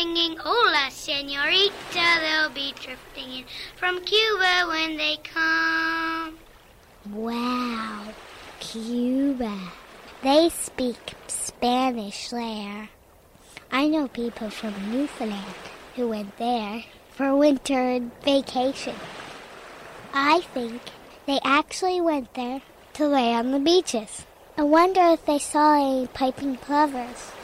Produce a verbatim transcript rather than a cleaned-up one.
singing, "Hola, señorita." They'll be drifting in from Cuba when they come. Wow, Cuba. They speak Spanish there. I know people from Newfoundland who went there for winter vacation. I think they actually went there to lay on the beaches. I wonder if they saw any piping plovers.